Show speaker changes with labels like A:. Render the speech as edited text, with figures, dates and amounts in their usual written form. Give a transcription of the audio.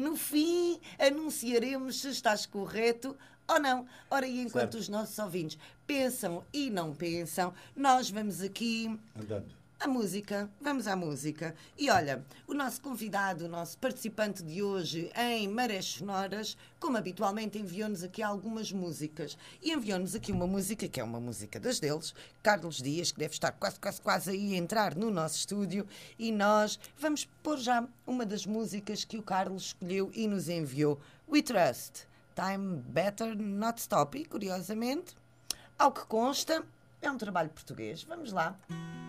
A: no fim anunciaremos se estás correto ou não. Ora, e enquanto os nossos ouvintes pensam e não pensam, nós vamos aqui...
B: Andando.
A: A música, vamos à música. E olha, o nosso convidado, o nosso participante de hoje em Marés Sonoras, como habitualmente, enviou-nos aqui algumas músicas. E enviou-nos aqui uma música, que é uma música das deles, Carlos Dias, que deve estar quase aí a entrar no nosso estúdio. E nós vamos pôr já uma das músicas que o Carlos escolheu e nos enviou. We Trust, Time Better Not Stop. E, curiosamente, ao que consta, é um trabalho português. Vamos lá.